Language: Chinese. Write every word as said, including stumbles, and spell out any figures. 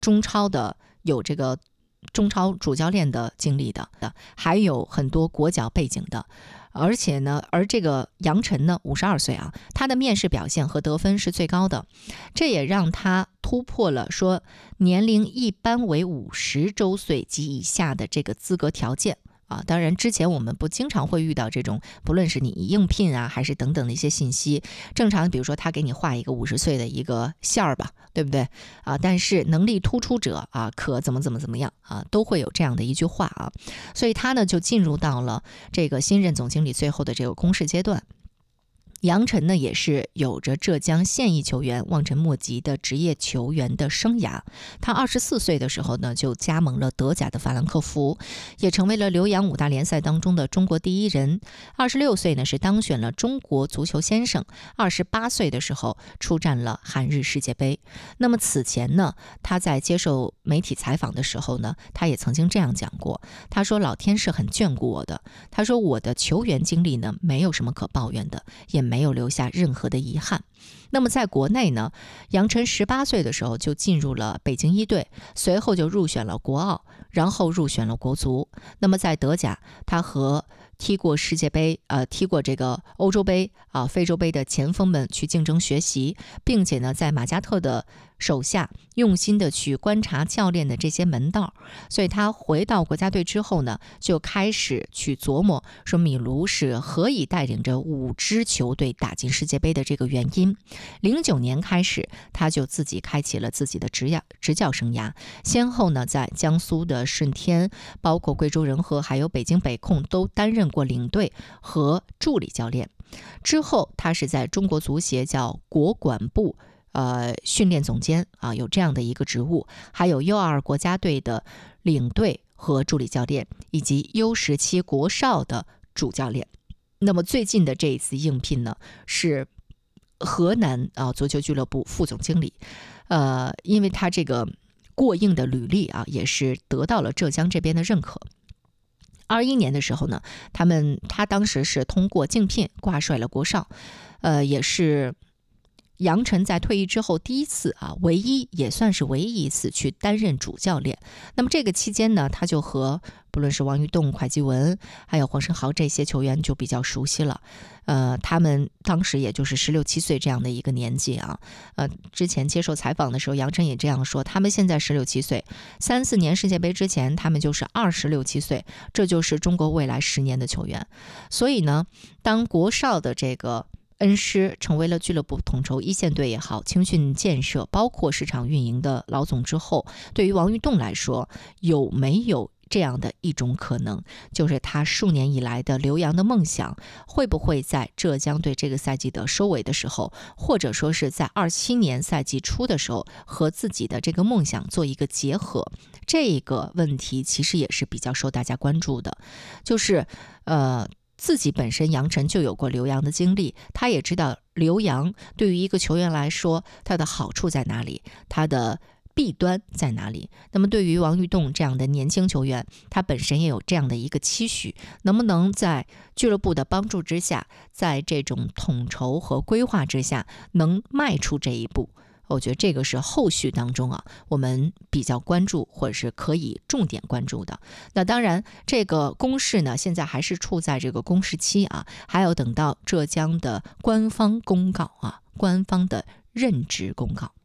中超的有这个中超主教练的经历的，还有很多国脚背景的。而且呢，而这个杨晨呢，五十二岁啊，他的面试表现和得分是最高的，这也让他突破了说年龄一般为五十周岁及以下的这个资格条件。啊，当然，之前我们不经常会遇到这种，不论是你应聘啊，还是等等的一些信息，正常，比如说他给你画一个五十岁的一个线儿吧，对不对啊？但是能力突出者啊，可怎么怎么怎么样啊，都会有这样的一句话啊，所以他呢就进入到了这个新任总经理最后的这个公示阶段。杨晨呢，也是有着浙江现役球员望尘莫及的职业球员的生涯。他二十四岁的时候呢，就加盟了德甲的法兰克福，也成为了留洋五大联赛当中的中国第一人。二十六岁呢，是当选了中国足球先生。二十八岁的时候出战了韩日世界杯。那么此前呢，他在接受媒体采访的时候呢，他也曾经这样讲过，他说老天是很眷顾我的，他说我的球员经历呢，没有什么可抱怨的，也没有留下任何的遗憾。那么在国内呢，杨晨十八岁的时候就进入了北京一队，随后就入选了国奥，然后入选了国足。那么在德甲，他和踢过世界杯、呃，踢过这个欧洲杯啊、非洲杯的前锋们去竞争学习，并且呢，在马加特的手下用心的去观察教练的这些门道。所以他回到国家队之后呢，就开始去琢磨说米卢是何以带领着五支球队打进世界杯的这个原因。零九年开始，他就自己开启了自己的职业执教生涯，先后呢在江苏的顺天，包括贵州仁和，还有北京北控都担任过领队和助理教练。之后，他是在中国足协叫国管部呃训练总监啊，有这样的一个职务，还有 U 二 国家队的领队和助理教练，以及 U 十七 国少的主教练。那么最近的这一次应聘呢，是河南啊足球俱乐部副总经理，呃，因为他这个过硬的履历啊，也是得到了浙江这边的认可。二一年的时候呢，他们他当时是通过竞聘挂帅了国少，呃，也是杨晨在退役之后第一次啊，唯一也算是唯一一次去担任主教练。那么这个期间呢，他就和不论是王玉栋、蒯基文，还有黄申豪这些球员就比较熟悉了。呃，他们当时也就是十六七岁这样的一个年纪啊。呃，之前接受采访的时候，杨晨也这样说，他们现在十六七岁，三四年世界杯之前，他们就是二十六七岁，这就是中国未来十年的球员。所以呢，当国少的这个恩师成为了俱乐部统筹一线队也好，青训建设包括市场运营的老总之后，对于王玉栋来说，有没有这样的一种可能，就是他数年以来的留洋的梦想，会不会在浙江队这个赛季的收尾的时候，或者说是在二七年赛季初的时候，和自己的这个梦想做一个结合？这个问题其实也是比较受大家关注的，就是呃。自己本身杨晨就有过留洋的经历，他也知道留洋对于一个球员来说，它的好处在哪里，它的弊端在哪里。那么对于王玉栋这样的年轻球员，他本身也有这样的一个期许，能不能在俱乐部的帮助之下，在这种统筹和规划之下，能迈出这一步？我觉得这个是后续当中啊，我们比较关注或者是可以重点关注的。那当然，这个公示呢，现在还是处在这个公示期啊，还要等到浙江的官方公告啊，官方的任职公告。